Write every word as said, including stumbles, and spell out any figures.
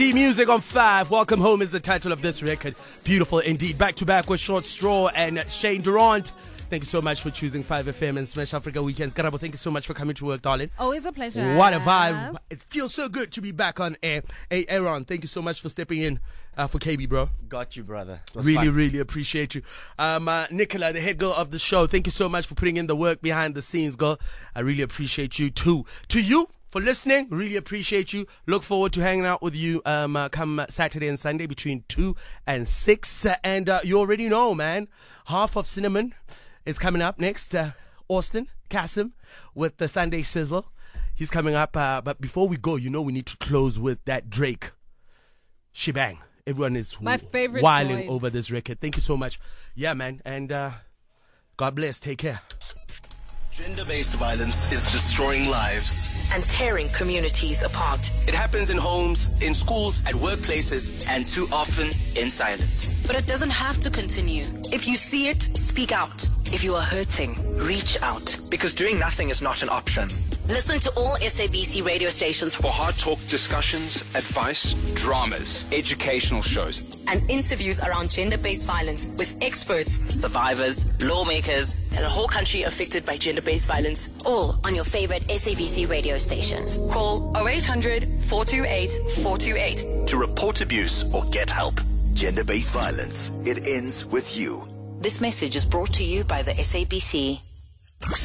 Music on five. Welcome Home is the title of this record. Beautiful indeed. Back to back with Short Straw and Shane Durant. Thank you so much for choosing five F M and Smash Africa Weekends. Karabo, thank you so much for coming to work, darling. Always a pleasure. What a vibe. It feels so good to be back on air. Hey, Aaron, thank you so much for stepping in uh, for K B, bro. Got you, brother. Really, fun. really appreciate you. Um, uh, Nicola, the head girl of the show, thank you so much for putting in the work behind the scenes, girl. I really appreciate you too. To you, for listening, really appreciate you. Look forward to hanging out with you um, uh, come Saturday and Sunday between two and six. Uh, and uh, you already know, man, half of Cinnamon is coming up next. Uh, Austin Kasim with the Sunday Sizzle. He's coming up. Uh, but before we go, you know we need to close with that Drake shebang. Everyone is my favorite wilding joint. over this record. Thank you so much. Yeah, man. And uh, God bless. Take care. Gender-based violence is destroying lives and tearing communities apart. It happens in homes, in schools, at workplaces, and too often in silence. But it doesn't have to continue. If you see it, speak out. If you are hurting, reach out. Because doing nothing is not an option. Listen to all S A B C radio stations for hard talk discussions, advice, dramas, educational shows, and interviews around gender-based violence with experts, survivors, lawmakers, and a whole country affected by gender-based violence. All on your favorite S A B C radio stations. Call oh eight hundred, four two eight, four two eight to report abuse or get help. Gender-based violence. It ends with you. This message is brought to you by the S A B C.